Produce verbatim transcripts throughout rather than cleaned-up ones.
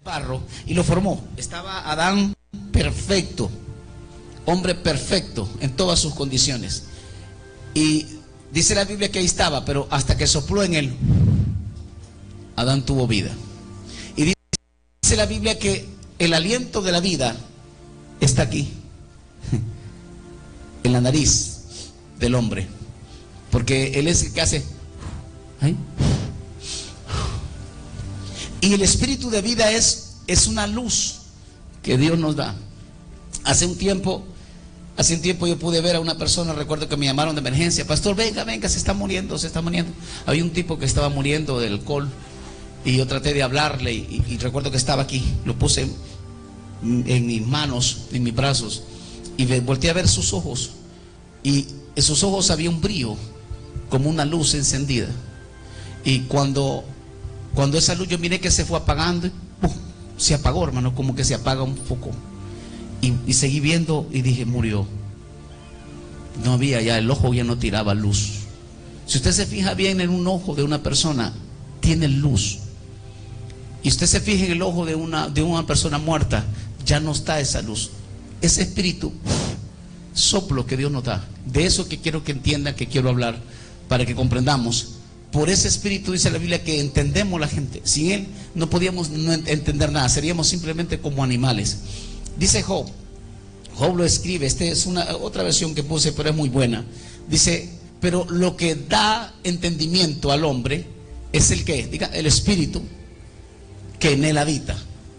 barro y lo formó. Estaba Adán perfecto, hombre perfecto en todas sus condiciones. Y dice la Biblia que ahí estaba, pero hasta que sopló en él, Adán tuvo vida. Y dice la Biblia que el aliento de la vida está aquí, en la nariz del hombre, porque él es el que hace ¿ay? Y el espíritu de vida es, es una luz que Dios nos da. Hace un tiempo Hace un tiempo yo pude ver a una persona, recuerdo que me llamaron de emergencia: pastor, venga, venga, se está muriendo, se está muriendo. Había un tipo que estaba muriendo del alcohol y yo traté de hablarle y, y recuerdo que estaba aquí, lo puse en, en mis manos, en mis brazos, y volteé a ver sus ojos, y en sus ojos había un brillo como una luz encendida. Y cuando, cuando esa luz yo miré que se fue apagando, y, ¡pum!, se apagó, hermano, como que se apaga un foco. Y, y seguí viendo y dije, murió. No había ya, el ojo ya no tiraba luz. Si usted se fija bien en un ojo de una persona, tiene luz. Y usted se fija en el ojo de una, de una persona muerta, ya no está esa luz. Ese espíritu, soplo que Dios nos da. De eso que quiero que entiendan, que quiero hablar, para que comprendamos. Por ese espíritu dice la Biblia que entendemos la gente. Sin él no podíamos no entender nada, seríamos simplemente como animales. Dice Job, Job lo escribe, esta es una otra versión que puse, pero es muy buena. Dice, pero lo que da entendimiento al hombre es el que, diga, el espíritu que en él habita.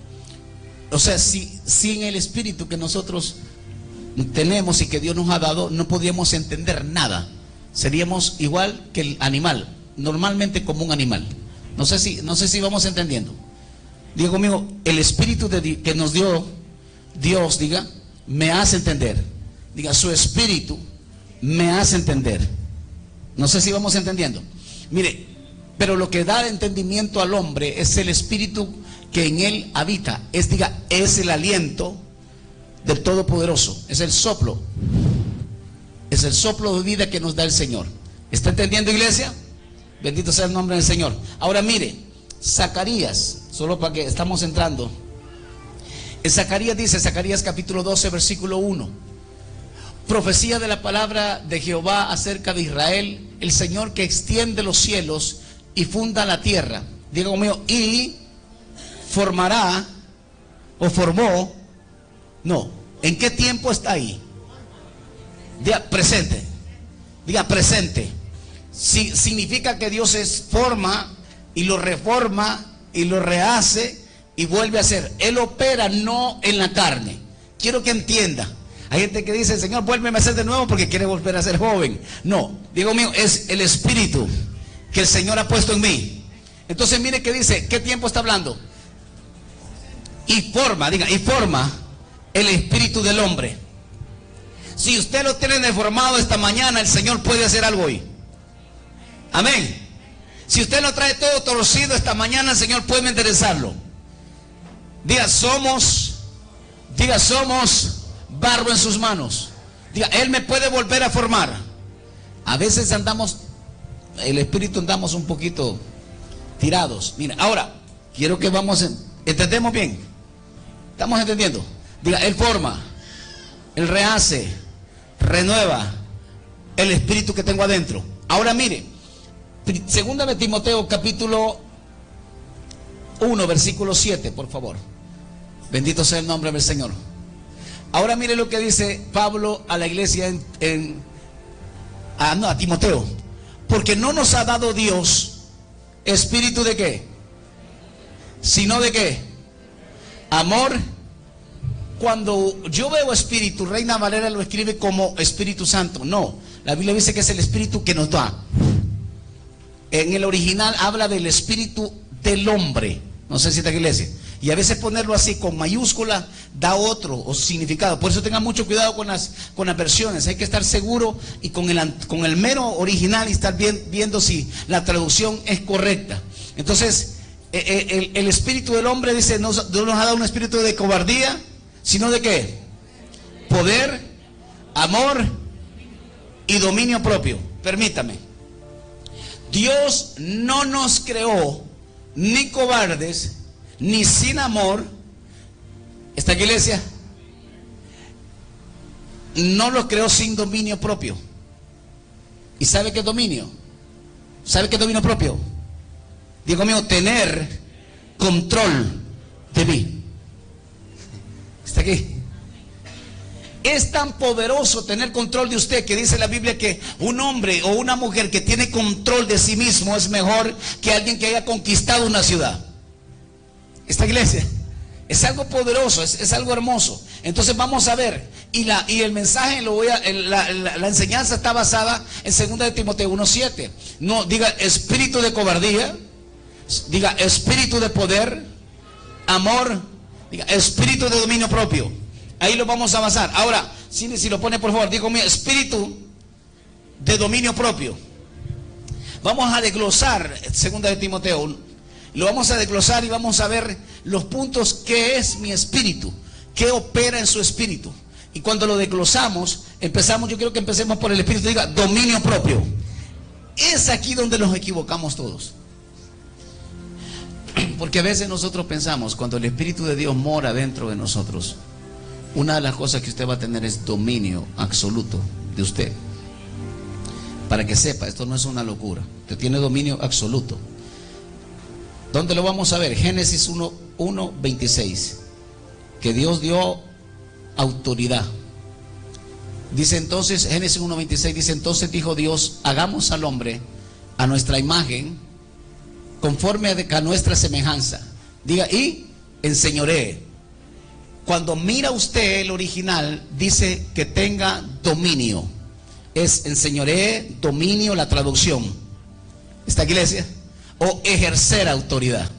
O sea, si, si en el espíritu que nosotros tenemos y que Dios nos ha dado, no podríamos entender nada. Seríamos igual que el animal, normalmente como un animal. No sé si, no sé si vamos entendiendo. Diga conmigo, el espíritu de, que nos dio Dios, diga, me hace entender. Diga, su espíritu me hace entender. No sé si vamos entendiendo. Mire, pero lo que da entendimiento al hombre es el espíritu que en él habita. Es, diga, es el aliento del Todopoderoso. Es el soplo. Es el soplo de vida que nos da el Señor. ¿Está entendiendo, iglesia? Bendito sea el nombre del Señor. Ahora mire, Zacarías, solo para que estamos entrando. En Zacarías dice, Zacarías capítulo doce, versículo uno. Profecía de la palabra de Jehová acerca de Israel, el Señor que extiende los cielos y funda la tierra. Diga conmigo, y formará, o formó, no, ¿en qué tiempo está ahí? Diga presente. Diga presente. Si, significa que Dios es forma y lo reforma y lo rehace y vuelve a hacer. Él opera no en la carne. Quiero que entienda. Hay gente que dice, Señor, vuélveme a hacer de nuevo porque quiere volver a ser joven. No, digo mío, es el espíritu que el Señor ha puesto en mí. Entonces mire que dice, ¿qué tiempo está hablando? Y forma, diga, y forma el espíritu del hombre. Si usted lo tiene deformado esta mañana, el Señor puede hacer algo hoy. Amén. Si usted lo trae todo torcido esta mañana, el Señor puede enderezarlo. Diga, somos, diga, somos barro en sus manos. Diga, Él me puede volver a formar. A veces andamos, el espíritu andamos un poquito tirados. Mira, ahora, quiero que vamos, en, ¿entendemos bien? ¿Estamos entendiendo? Diga, Él forma, Él rehace, renueva el espíritu que tengo adentro. Ahora mire, segunda de Timoteo capítulo uno, versículo siete, por favor. Bendito sea el nombre del Señor. Ahora mire lo que dice Pablo a la iglesia en, en a, no, a Timoteo. Porque no nos ha dado Dios espíritu de qué, sino de qué, amor. Cuando yo veo espíritu, Reina Valera lo escribe como Espíritu Santo. No, la Biblia dice que es el espíritu que nos da. En el original habla del espíritu del hombre. No sé si está en la iglesia. Y a veces ponerlo así con mayúscula da otro o significado. Por eso tengan mucho cuidado con las, con las versiones. Hay que estar seguro y con el, con el mero original y estar bien, viendo si la traducción es correcta. Entonces, el, el espíritu del hombre dice, no, no nos ha dado un espíritu de cobardía, sino de qué, poder, amor y dominio propio. Permítame. Dios no nos creó ni cobardes ni sin amor. ¿Está aquí, iglesia? No lo creó sin dominio propio. ¿Y sabe qué es dominio? ¿Sabe qué es dominio propio? Digo mío, tener control de mí. ¿Está aquí? Es tan poderoso tener control de usted que dice la Biblia que un hombre o una mujer que tiene control de sí mismo es mejor que alguien que haya conquistado una ciudad. Esta iglesia es algo poderoso, es, es algo hermoso. Entonces vamos a ver, y, la, y el mensaje, lo voy a, la, la, la enseñanza está basada en segunda de Timoteo uno siete. No diga espíritu de cobardía, diga espíritu de poder, amor, diga espíritu de dominio propio. Ahí lo vamos a basar. Ahora, si, si lo pone por favor, digo mi espíritu de dominio propio. Vamos a desglosar segunda de Timoteo. Lo vamos a desglosar y vamos a ver los puntos. ¿Qué es mi espíritu? ¿Qué opera en su espíritu? Y cuando lo desglosamos, empezamos, yo quiero que empecemos por el espíritu, diga dominio propio. Es aquí donde nos equivocamos todos. Porque a veces nosotros pensamos, cuando el Espíritu de Dios mora dentro de nosotros, una de las cosas que usted va a tener es dominio absoluto de usted. Para que sepa, esto no es una locura. Usted tiene dominio absoluto. ¿Dónde lo vamos a ver? Génesis uno, veintiséis. Que Dios dio autoridad. Dice entonces, Génesis uno, veintiséis, dice entonces dijo Dios, hagamos al hombre a nuestra imagen, conforme a nuestra semejanza. Diga, y enseñoree. Cuando mira usted el original, dice que tenga dominio. Es enseñoree, dominio, la traducción. ¿Está aquí, iglesia? O ejercer autoridad.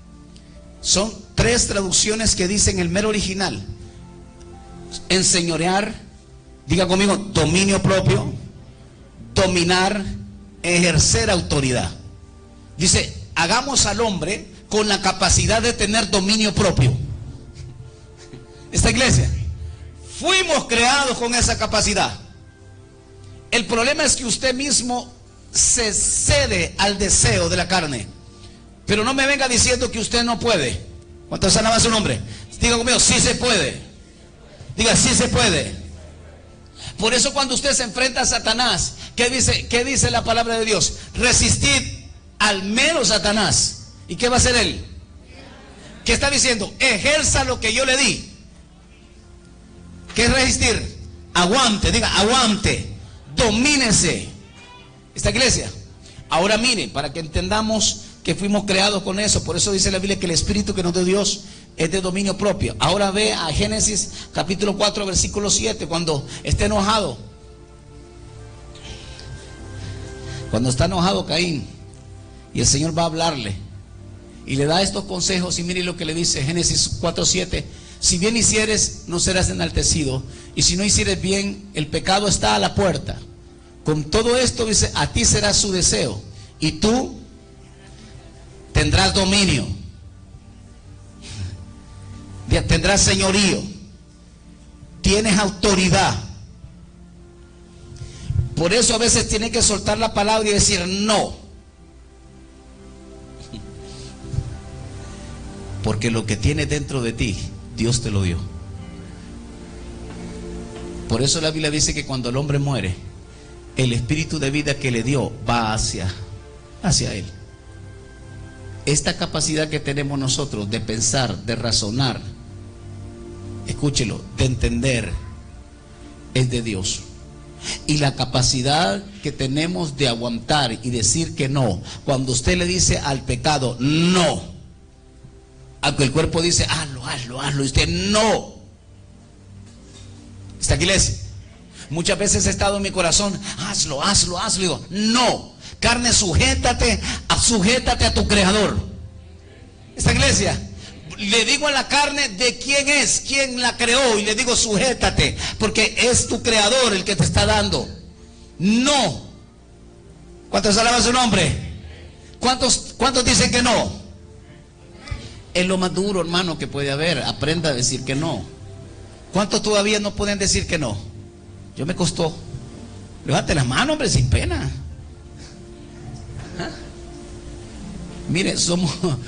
Son tres traducciones que dicen el mero original. Enseñorear, diga conmigo, dominio propio, dominar, ejercer autoridad. Dice, hagamos al hombre con la capacidad de tener dominio propio. Esta iglesia, fuimos creados con esa capacidad. El problema es que usted mismo se cede al deseo de la carne. Pero no me venga diciendo que usted no puede. ¿Cuántos alaban su nombre? Diga conmigo, sí se puede. Diga, sí se puede. Por eso cuando usted se enfrenta a Satanás, ¿qué dice, qué dice la palabra de Dios? Resistid al mero Satanás. ¿Y qué va a hacer él? ¿Qué está diciendo? Ejerza lo que yo le di. ¿Qué es resistir? Aguante, diga, aguante. Domínese. Esta iglesia. Ahora mire, para que entendamos que fuimos creados con eso. Por eso dice la Biblia que el espíritu que nos dio Dios es de dominio propio. Ahora ve a Génesis capítulo cuatro versículo siete. Cuando esté enojado, cuando está enojado Caín, y el Señor va a hablarle y le da estos consejos, y mire lo que le dice Génesis cuatro siete. Si bien hicieres, no serás enaltecido, y si no hicieres bien, el pecado está a la puerta. Con todo esto dice, a ti será su deseo, y tú tendrás dominio, tendrás señorío, tienes autoridad. Por eso a veces tienes que soltar la palabra y decir no. Porque lo que tienes dentro de ti, Dios te lo dio. Por eso la Biblia dice que cuando el hombre muere, el espíritu de vida que le dio va hacia, hacia él. Esta capacidad que tenemos nosotros de pensar, de razonar, escúchelo, de entender, es de Dios. Y la capacidad que tenemos de aguantar y decir que no, cuando usted le dice al pecado no, aunque el cuerpo dice hazlo, hazlo, hazlo, y usted no. ¿Está aquí, iglesia? Muchas veces he estado en mi corazón, hazlo, hazlo, hazlo, y digo no. Carne, sujétate, sujétate a tu creador. ¿Esta iglesia? Le digo a la carne de quién es, quién la creó, y le digo sujétate, porque es tu creador el que te está dando. No. ¿Cuántos alaban su nombre? ¿Cuántos, cuántos dicen que no? Es lo más duro, hermano, que puede haber. Aprenda a decir que no. ¿Cuántos todavía no pueden decir que no? Yo me costó. Levante las manos, hombre, sin pena. ¿Ah? Mire, somos,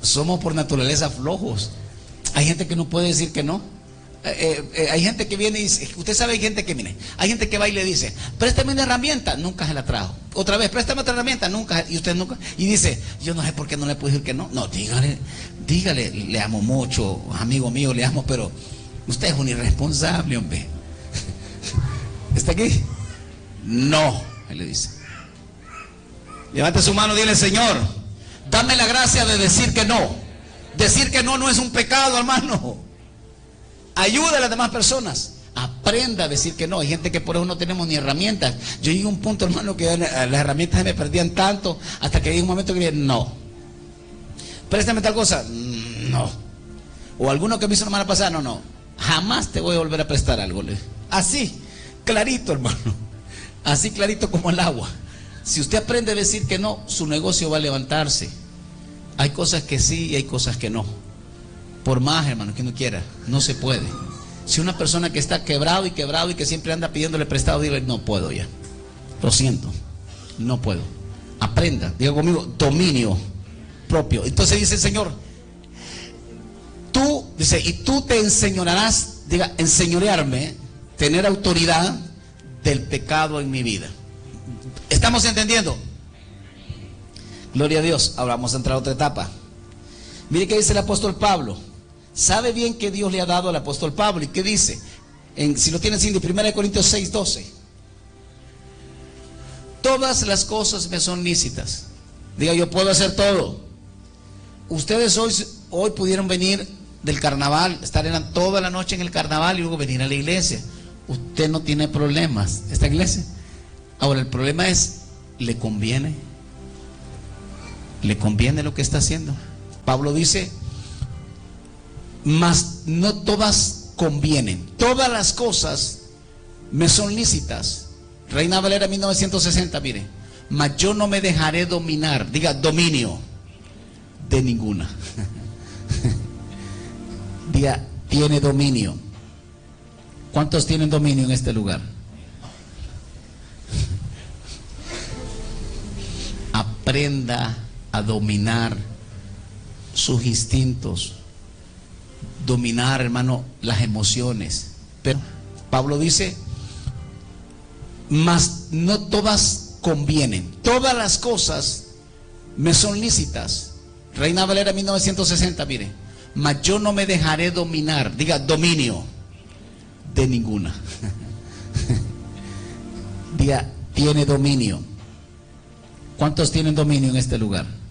somos por naturaleza flojos. Hay gente que no puede decir que no. Eh, eh, hay gente que viene y dice, usted sabe, hay gente que viene, hay gente que va y le dice, préstame una herramienta, nunca se la trajo. Otra vez, préstame otra herramienta, nunca, y usted nunca, y dice, yo no sé por qué no le puedo decir que no. No, dígale, dígale, le amo mucho, amigo mío, le amo, pero usted es un irresponsable, hombre. ¿Está aquí? No, él le dice. Levante su mano y dile, Señor, dame la gracia de decir que no. Decir que no no es un pecado, hermano. Ayuda a las demás personas. Aprenda a decir que no. Hay gente que por eso no tenemos ni herramientas. Yo llegué a un punto, hermano, que las herramientas se me perdían tanto, hasta que llegué a un momento que dije, no. Préstame tal cosa, no. O alguno que me hizo una mala pasada, no, no. Jamás te voy a volver a prestar algo. Así, clarito, hermano. Así clarito como el agua. Si usted aprende a decir que no, su negocio va a levantarse. Hay cosas que sí y hay cosas que no. Por más, hermano, que no quiera, no se puede. Si una persona que está quebrado y quebrado y que siempre anda pidiéndole prestado, dile, no puedo ya. Lo siento, no puedo. Aprenda, diga conmigo, dominio propio. Entonces dice el Señor, tú, dice, y tú te enseñorearás, diga, enseñorearme, tener autoridad del pecado en mi vida. ¿Estamos entendiendo? Gloria a Dios. Ahora vamos a entrar a otra etapa. Mire qué dice el apóstol Pablo. Sabe bien que Dios le ha dado al apóstol Pablo. ¿Y qué dice? En, si lo tienen sin de primera de Corintios seis, doce. Todas las cosas me son lícitas. Diga, yo puedo hacer todo. Ustedes hoy, hoy pudieron venir del carnaval, estar en toda la noche en el carnaval y luego venir a la iglesia. Usted no tiene problemas. ¿Esta iglesia? Ahora el problema es, ¿le conviene? ¿Le conviene lo que está haciendo? Pablo dice, mas no todas convienen. Todas las cosas me son lícitas. Reina Valera mil novecientos sesenta, mire. Mas yo no me dejaré dominar, diga dominio, de ninguna. Diga, tiene dominio. ¿Cuántos tienen dominio en este lugar? Aprenda a dominar sus instintos, dominar, hermano, las emociones. Pero Pablo dice, mas no todas convienen. Todas las cosas me son lícitas. Reina Valera mil novecientos sesenta, mire. Mas yo no me dejaré dominar, diga dominio, de ninguna. Diga, tiene dominio. ¿Cuántos tienen dominio en este lugar?